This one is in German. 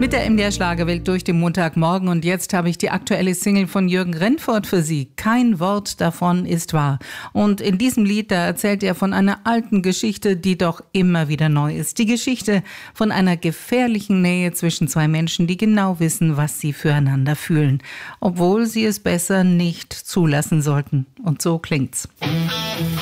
Mit der MDR Schlagerwelt durch den Montagmorgen und jetzt habe ich die aktuelle Single von Jürgen Rennfort für Sie. Kein Wort davon ist wahr. Und in diesem Lied, da erzählt er von einer alten Geschichte, die doch immer wieder neu ist. Die Geschichte von einer gefährlichen Nähe zwischen zwei Menschen, die genau wissen, was sie füreinander fühlen, obwohl sie es besser nicht zulassen sollten. Und so klingt's.